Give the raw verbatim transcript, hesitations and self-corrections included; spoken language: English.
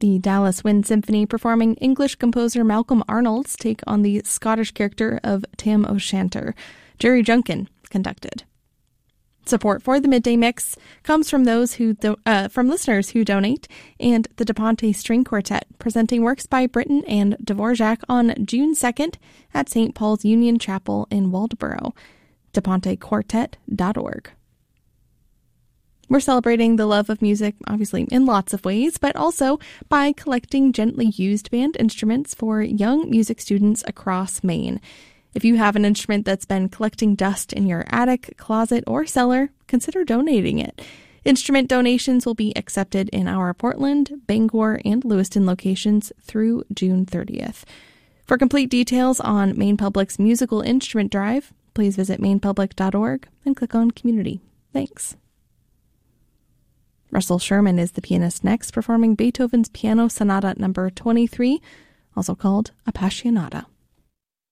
The Dallas Wind Symphony performing English composer Malcolm Arnold's take on the Scottish character of Tam O'Shanter. Jerry Junkin conducted. Support for the Midday Mix comes from those who do, uh, from listeners who donate, and the DePonte String Quartet, presenting works by Britten and Dvorak on June second at Saint Paul's Union Chapel in Waldboro. DePonte Quartet dot org. We're celebrating the love of music, obviously, in lots of ways, but also by collecting gently used band instruments for young music students across Maine. If you have an instrument that's been collecting dust in your attic, closet, or cellar, consider donating it. Instrument donations will be accepted in our Portland, Bangor, and Lewiston locations through June thirtieth. For complete details on Maine Public's musical instrument drive, please visit maine public dot org and click on Community. Thanks. Russell Sherman is the pianist next, performing Beethoven's Piano Sonata number twenty-three, also called Appassionata.